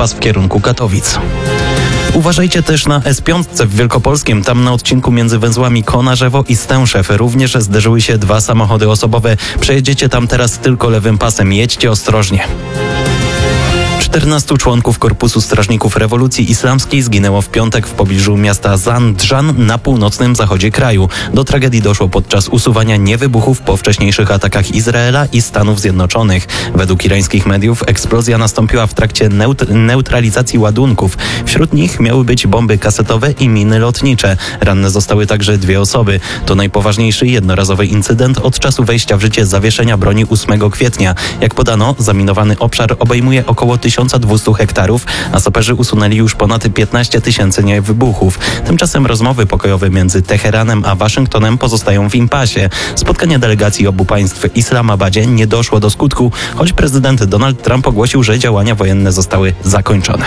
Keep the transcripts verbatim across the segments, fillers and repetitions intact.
pas w kierunku Katowic. Uważajcie też na S pięć w Wielkopolskim. Tam na odcinku między węzłami Konarzewo i Stęszew również zderzyły się dwa samochody osobowe. Przejedziecie tam teraz tylko lewym pasem. Jedźcie ostrożnie. czternastu członków Korpusu Strażników Rewolucji Islamskiej zginęło w piątek w pobliżu miasta Zandżan na północnym zachodzie kraju. Do tragedii doszło podczas usuwania niewybuchów po wcześniejszych atakach Izraela i Stanów Zjednoczonych. Według irańskich mediów eksplozja nastąpiła w trakcie neut- neutralizacji ładunków. Wśród nich miały być bomby kasetowe i miny lotnicze. Ranne zostały także dwie osoby. To najpoważniejszy jednorazowy incydent od czasu wejścia w życie zawieszenia broni ósmego kwietnia. Jak podano, zaminowany obszar obejmuje około tysiąc dwieście hektarów, a saperzy usunęli już ponad piętnaście tysięcy niewybuchów. Tymczasem rozmowy pokojowe między Teheranem a Waszyngtonem pozostają w impasie. Spotkanie delegacji obu państw w Islamabadzie nie doszło do skutku, choć prezydent Donald Trump ogłosił, że działania wojenne zostały zakończone.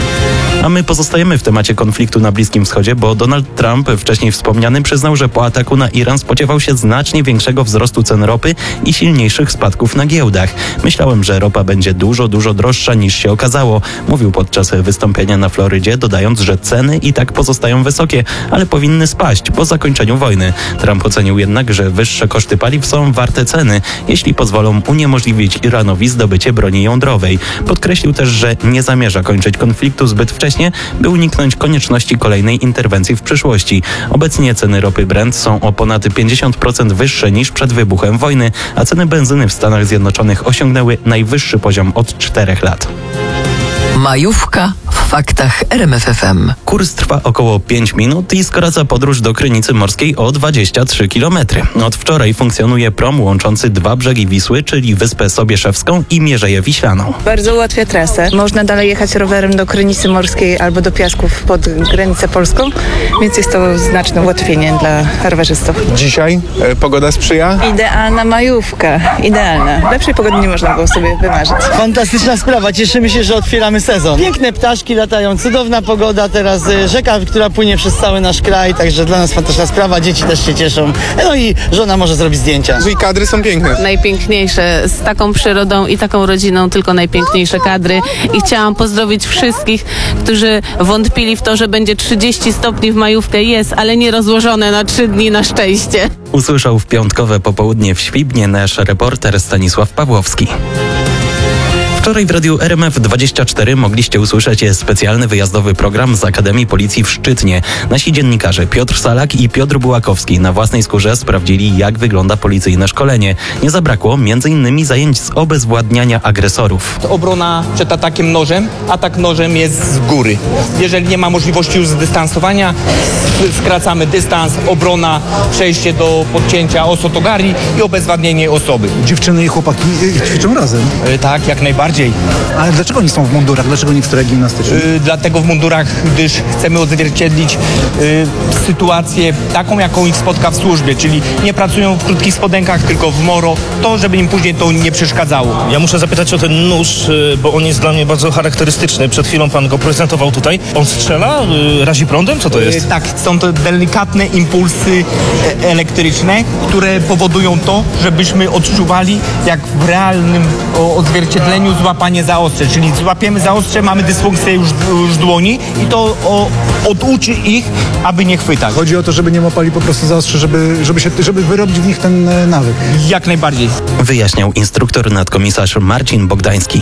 A my pozostajemy w temacie konfliktu na Bliskim Wschodzie, bo Donald Trump, wcześniej wspomniany, przyznał, że po ataku na Iran spodziewał się znacznie większego wzrostu cen ropy i silniejszych spadków na giełdach. Myślałem, że ropa będzie dużo, dużo droższa niż się okazało, mówił podczas wystąpienia na Florydzie, dodając, że ceny i tak pozostają wysokie, ale powinny spaść po zakończeniu wojny. Trump ocenił jednak, że wyższe koszty paliw są warte ceny, jeśli pozwolą uniemożliwić Iranowi zdobycie broni jądrowej. Podkreślił też, że nie zamierza kończyć konfliktu zbyt wcześnie, by uniknąć konieczności kolejnej interwencji w przyszłości. Obecnie ceny ropy Brent są o ponad pięćdziesiąt procent wyższe niż przed wybuchem wojny, a ceny benzyny w Stanach Zjednoczonych osiągnęły najwyższy poziom od czterech lat. Majówka w faktach R M F F M. Kurs trwa około pięć minut i skraca podróż do Krynicy Morskiej o dwadzieścia trzy kilometry. Od wczoraj funkcjonuje prom łączący dwa brzegi Wisły, czyli Wyspę Sobieszewską i Mierzeję Wiślaną. Bardzo ułatwia trasę. Można dalej jechać rowerem do Krynicy Morskiej albo do Piasków pod granicę polską, więc jest to znaczne ułatwienie dla rowerzystów. Dzisiaj e, pogoda sprzyja? Idealna majówka. Idealna. Lepszej pogody nie można było sobie wymarzyć. Fantastyczna sprawa. Cieszymy się, że otwieramy sezon. Piękne ptaszki latają, cudowna pogoda, teraz rzeka, która płynie przez cały nasz kraj, także dla nas fantastyczna sprawa, dzieci też się cieszą. No i żona może zrobić zdjęcia. I kadry są piękne. Najpiękniejsze, z taką przyrodą i taką rodziną, tylko najpiękniejsze kadry. I chciałam pozdrowić wszystkich, którzy wątpili w to, że będzie trzydzieści stopni w majówkę. Jest, ale nie rozłożone na trzy dni na szczęście. Usłyszał w piątkowe popołudnie w Świbnie nasz reporter Stanisław Pawłowski. Wczoraj w radiu R M F dwadzieścia cztery mogliście usłyszeć specjalny wyjazdowy program z Akademii Policji w Szczytnie. Nasi dziennikarze Piotr Salak i Piotr Bułakowski na własnej skórze sprawdzili, jak wygląda policyjne szkolenie. Nie zabrakło między innymi zajęć z obezwładniania agresorów. Obrona przed atakiem nożem. Atak nożem jest z góry. Jeżeli nie ma możliwości już zdystansowania, skracamy dystans, obrona, przejście do podcięcia osotogari i obezwładnienie osoby. Dziewczyny i chłopaki ćwiczą razem? Yy, tak, jak najbardziej. Ale dlaczego oni są w mundurach? Dlaczego nie w strojach gimnastycznych? Yy, dlatego w mundurach, gdyż chcemy odzwierciedlić yy, sytuację taką, jaką ich spotka w służbie, czyli nie pracują w krótkich spodenkach, tylko w moro, to żeby im później to nie przeszkadzało. Ja muszę zapytać o ten nóż, bo on jest dla mnie bardzo charakterystyczny. Przed chwilą pan go prezentował tutaj. On strzela? Razi prądem? Co to jest? Yy, tak, są to delikatne impulsy e, elektryczne, które powodują to, żebyśmy odczuwali jak w realnym o, odzwierciedleniu złapanie za ostrze, czyli złapiemy za ostrze, mamy dysfunkcję już, już dłoni i to o, oduczy ich, aby nie chwytać. Chodzi o to, żeby nie łapali po prostu za ostrze, żeby, żeby, się, żeby wyrobić w nich ten e, nawyk. Jak najbardziej. Wyjaśniał instruktor nadkomisarz Marcin Bogdański.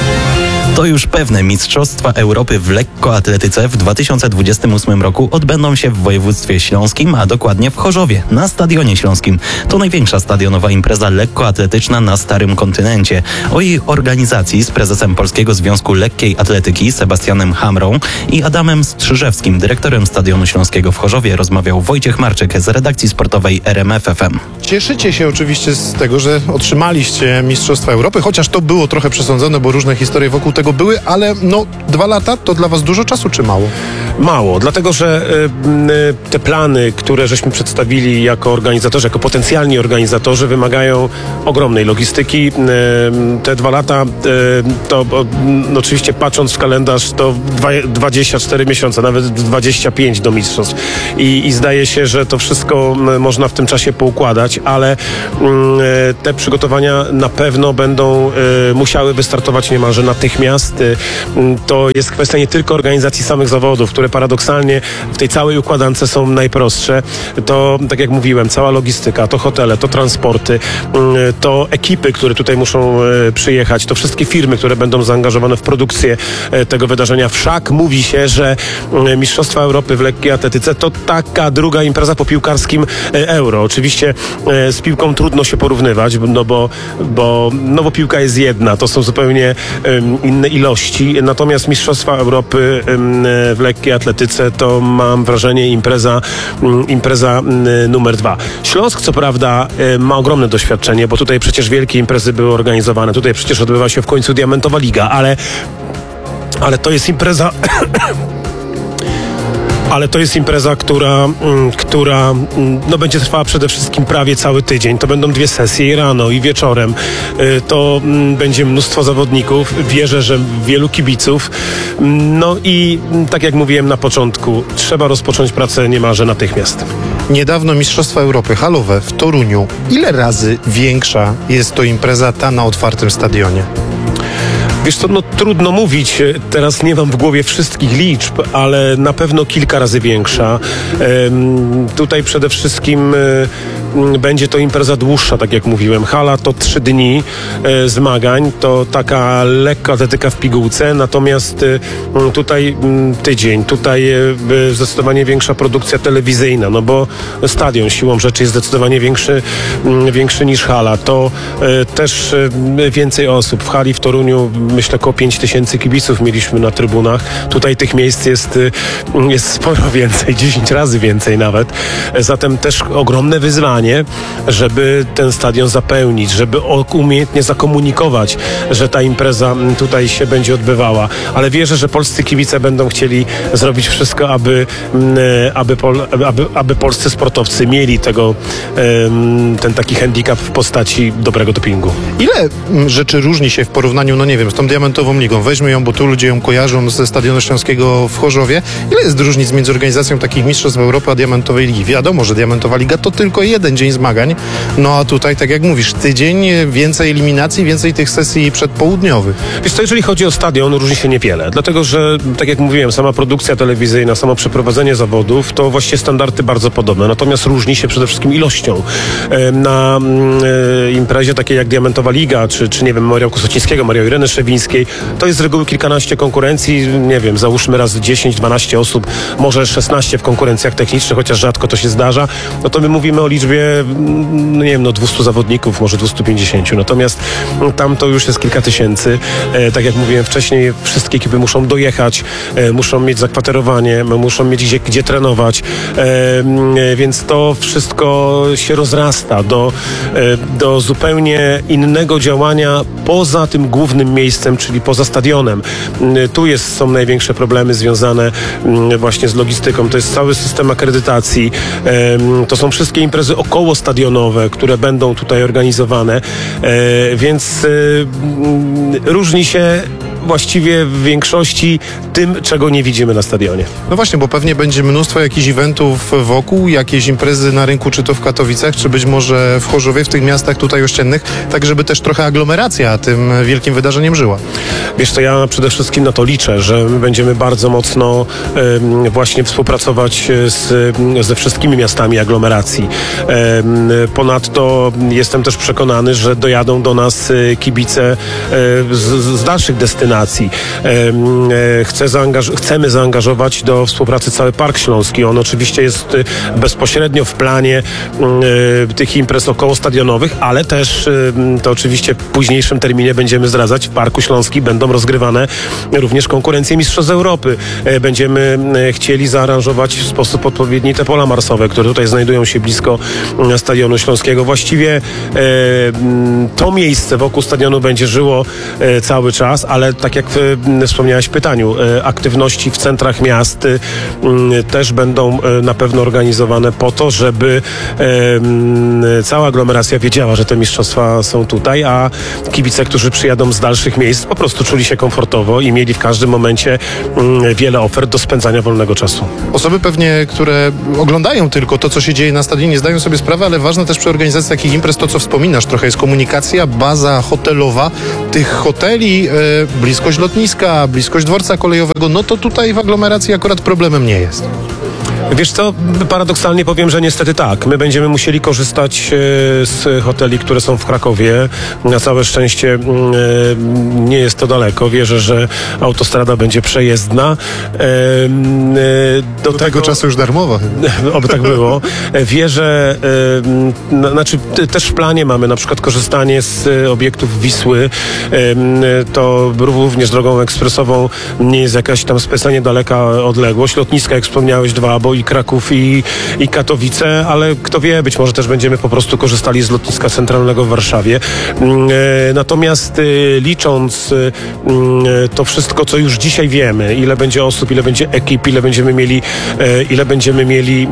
To już pewne, Mistrzostwa Europy w lekkoatletyce w dwa tysiące dwudziestym ósmym roku odbędą się w województwie śląskim, a dokładnie w Chorzowie, na Stadionie Śląskim. To największa stadionowa impreza lekkoatletyczna na Starym Kontynencie. O jej organizacji z prezesem Polskiego Związku Lekkiej Atletyki Sebastianem Hamrą i Adamem Strzyżewskim, dyrektorem Stadionu Śląskiego w Chorzowie, rozmawiał Wojciech Marczyk z redakcji sportowej R M F F M. Cieszycie się oczywiście z tego, że otrzymaliście Mistrzostwa Europy, chociaż to było trochę przesądzone, bo różne historie wokół tego były, ale no dwa lata to dla was dużo czasu czy mało? mało, dlatego że y, te plany, które żeśmy przedstawili jako organizatorzy, jako potencjalni organizatorzy, wymagają ogromnej logistyki. Y, te dwa lata, y, to no, oczywiście patrząc w kalendarz, to dwadzieścia cztery miesiące, nawet dwadzieścia pięć do mistrzostw. I, i zdaje się, że to wszystko można w tym czasie poukładać, ale y, te przygotowania na pewno będą y, musiały wystartować niemalże natychmiast. Y, to jest kwestia nie tylko organizacji samych zawodów, które paradoksalnie w tej całej układance są najprostsze. To, tak jak mówiłem, cała logistyka, to hotele, to transporty, to ekipy, które tutaj muszą przyjechać, to wszystkie firmy, które będą zaangażowane w produkcję tego wydarzenia. Wszak mówi się, że Mistrzostwa Europy w lekkiej atletyce to taka druga impreza po piłkarskim Euro. Oczywiście z piłką trudno się porównywać, no bo, bo, no bo piłka jest jedna, to są zupełnie inne ilości. Natomiast Mistrzostwa Europy w lekkiej atletyce to mam wrażenie impreza, impreza numer dwa. Śląsk co prawda ma ogromne doświadczenie, bo tutaj przecież wielkie imprezy były organizowane, tutaj przecież odbywa się w końcu Diamentowa Liga, ale, ale to jest impreza... Ale to jest impreza, która, która no, będzie trwała przede wszystkim prawie cały tydzień. To będą dwie sesje, i rano, i wieczorem. To będzie mnóstwo zawodników. Wierzę, że wielu kibiców. No i tak jak mówiłem na początku, trzeba rozpocząć pracę niemalże natychmiast. Niedawno Mistrzostwa Europy halowe w Toruniu. Ile razy większa jest to impreza ta na otwartym stadionie? Wiesz co, no trudno mówić, teraz nie mam w głowie wszystkich liczb, ale na pewno kilka razy większa. Ehm, tutaj przede wszystkim e, będzie to impreza dłuższa, tak jak mówiłem. Hala to trzy dni e, zmagań, to taka lekka atletyka w pigułce, natomiast e, tutaj m, tydzień, tutaj e, zdecydowanie większa produkcja telewizyjna, no bo stadion siłą rzeczy jest zdecydowanie większy, m, większy niż hala. To e, też e, więcej osób. W hali w Toruniu myślę około pięć tysięcy kibiców mieliśmy na trybunach. Tutaj tych miejsc jest, jest sporo więcej, dziesięć razy więcej nawet. Zatem też ogromne wyzwanie, żeby ten stadion zapełnić, żeby umiejętnie zakomunikować, że ta impreza tutaj się będzie odbywała. Ale wierzę, że polscy kibice będą chcieli zrobić wszystko, aby, aby, aby, aby polscy sportowcy mieli tego, ten taki handicap w postaci dobrego dopingu. Ile rzeczy różni się w porównaniu, no nie wiem, z tą Diamentową Ligą? Weźmy ją, bo tu ludzie ją kojarzą ze Stadionu Śląskiego w Chorzowie. Ile jest różnic między organizacją takich Mistrzostw Europy a Diamentowej Ligi? Wiadomo, że Diamentowa Liga to tylko jeden dzień zmagań, no a tutaj, tak jak mówisz, tydzień, więcej eliminacji, więcej tych sesji przedpołudniowych. Wiesz co, jeżeli chodzi o stadion, różni się niewiele, dlatego że, tak jak mówiłem, sama produkcja telewizyjna, samo przeprowadzenie zawodów, to właściwie standardy bardzo podobne, natomiast różni się przede wszystkim ilością. Na e, imprezie takiej jak Diamentowa Liga, czy, czy nie wiem, Memoriał Kosocińskiego, Memoriał Ireny Szewińskiej, to jest z reguły kilkanaście konkurencji, nie wiem, załóżmy razy dziesięć dwanaście osób, może szesnaście w konkurencjach technicznych, chociaż rzadko to się zdarza, no to my mówimy o liczbie, no nie wiem, no dwieście zawodników, może dwieście pięćdziesiąt, natomiast tam to już jest kilka tysięcy. E, tak jak mówiłem wcześniej, wszystkie ekipy muszą dojechać, e, muszą mieć zakwaterowanie, muszą mieć gdzie, gdzie trenować, e, e, więc to wszystko się rozrasta do, e, do zupełnie innego działania poza tym głównym miejscem, czyli poza stadionem. Tu jest, są największe problemy związane właśnie z logistyką. To jest cały system akredytacji. To są wszystkie imprezy okołostadionowe, które będą tutaj organizowane, więc różni się właściwie w większości tym, czego nie widzimy na stadionie. No właśnie, bo pewnie będzie mnóstwo jakichś eventów wokół, jakieś imprezy na rynku, czy to w Katowicach, czy być może w Chorzowie, w tych miastach tutaj ościennych, tak żeby też trochę aglomeracja tym wielkim wydarzeniem żyła. Wiesz co, ja przede wszystkim na to liczę, że my będziemy bardzo mocno e, właśnie współpracować z, ze wszystkimi miastami aglomeracji. E, ponadto jestem też przekonany, że dojadą do nas kibice e, z, z dalszych destynacji. Chcę zaangaż- chcemy zaangażować do współpracy cały Park Śląski. On oczywiście jest bezpośrednio w planie y, tych imprez okołostadionowych, ale też y, to oczywiście w późniejszym terminie będziemy zdradzać. W Parku Śląskim będą rozgrywane również konkurencje Mistrzostw Europy. Y, będziemy y, chcieli zaaranżować w sposób odpowiedni te pola marsowe, które tutaj znajdują się blisko y, Stadionu Śląskiego. Właściwie y, to miejsce wokół stadionu będzie żyło y, cały czas, ale tak jak e, wspomniałeś w pytaniu, e, aktywności w centrach miast e, też będą e, na pewno organizowane po to, żeby e, m, cała aglomeracja wiedziała, że te mistrzostwa są tutaj, a kibice, którzy przyjadą z dalszych miejsc, po prostu czuli się komfortowo i mieli w każdym momencie m, wiele ofert do spędzania wolnego czasu. Osoby pewnie, które oglądają tylko to, co się dzieje na stadionie, nie zdają sobie sprawy, ale ważne też przy organizacji takich imprez to, co wspominasz, trochę jest komunikacja, baza hotelowa, tych hoteli, e, bliskość lotniska, bliskość dworca kolejowego, no to tutaj w aglomeracji akurat problemem nie jest. Wiesz co, paradoksalnie powiem, że niestety tak. My będziemy musieli korzystać e, z hoteli, które są w Krakowie. Na całe szczęście e, nie jest to daleko. Wierzę, że autostrada będzie przejezdna. E, e, do, do tego, tego czasu już darmowa. Oby tak było. Wierzę, e, na, znaczy t, też w planie mamy na przykład korzystanie z obiektów Wisły. E, to również drogą ekspresową nie jest jakaś tam specjalnie daleka odległość. Lotniska, jak wspomniałeś, dwa, bo i Kraków i, i Katowice, ale kto wie, być może też będziemy po prostu korzystali z lotniska centralnego w Warszawie. E, natomiast e, licząc e, to wszystko, co już dzisiaj wiemy, ile będzie osób, ile będzie ekip, ile będziemy mieli, e, ile będziemy mieli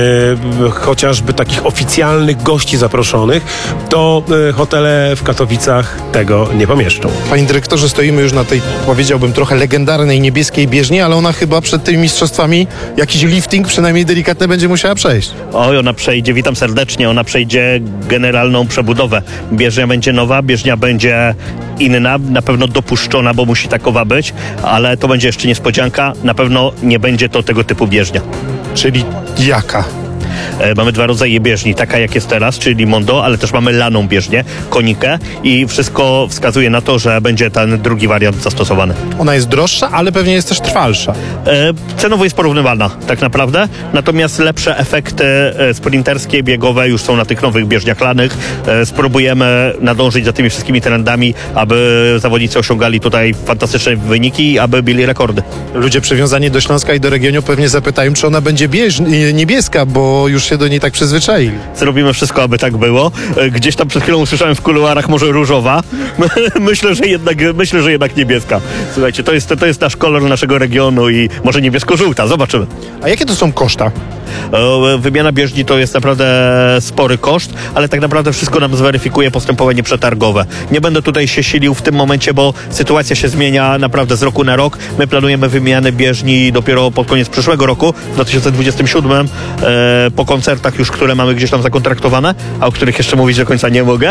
e, chociażby takich oficjalnych gości zaproszonych, to e, hotele w Katowicach tego nie pomieszczą. Panie dyrektorze, stoimy już na tej, powiedziałbym, trochę legendarnej niebieskiej bieżni, ale ona chyba przed tymi mistrzostwami jakiś lifting przynajmniej delikatny będzie musiała przejść. Oj, ona przejdzie, witam serdecznie, ona przejdzie generalną przebudowę. Bieżnia będzie nowa, bieżnia będzie inna, na pewno dopuszczona, bo musi takowa być, ale to będzie jeszcze niespodzianka, na pewno nie będzie to tego typu bieżnia. Czyli jaka? Mamy dwa rodzaje bieżni, taka jak jest teraz, czyli Mondo, ale też mamy laną bieżnię, konikę i wszystko wskazuje na to, że będzie ten drugi wariant zastosowany. Ona jest droższa, ale pewnie jest też trwalsza. E, cenowo jest porównywalna, tak naprawdę, natomiast lepsze efekty e, sprinterskie, biegowe już są na tych nowych bieżniach lanych. E, spróbujemy nadążyć za tymi wszystkimi trendami, aby zawodnicy osiągali tutaj fantastyczne wyniki i aby bili rekordy. Ludzie przywiązani do Śląska i do regionu pewnie zapytają, czy ona będzie bież, niebieska, bo już się do niej tak przyzwyczaili. Zrobimy wszystko, aby tak było. Gdzieś tam przed chwilą usłyszałem w kuluarach może różowa. myślę, że jednak, myślę, że jednak niebieska. Słuchajcie, to jest, to jest nasz kolor naszego regionu i może niebiesko-żółta. Zobaczymy. A jakie to są koszta? Wymiana bieżni to jest naprawdę spory koszt, ale tak naprawdę wszystko nam zweryfikuje postępowanie przetargowe. Nie będę tutaj się silił w tym momencie, bo sytuacja się zmienia naprawdę z roku na rok. My planujemy wymianę bieżni dopiero pod koniec przyszłego roku, w dwa tysiące dwudziestym siódmym, e, po koncertach już, które mamy gdzieś tam zakontraktowane, a o których jeszcze mówić do końca nie mogę.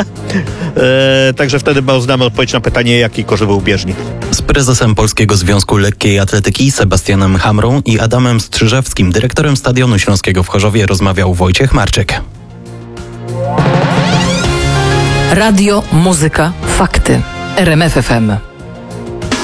E, także wtedy znamy odpowiedź na pytanie, jaki koszt był bieżni. Z prezesem Polskiego Związku Lekkiej Atletyki Sebastianem Hamrą i Adamem Strzyżewskim, dyrektorem Stadionu Śląskiego w Chorzowie, rozmawiał Wojciech Marczyk. Radio, muzyka, fakty. R M F F M.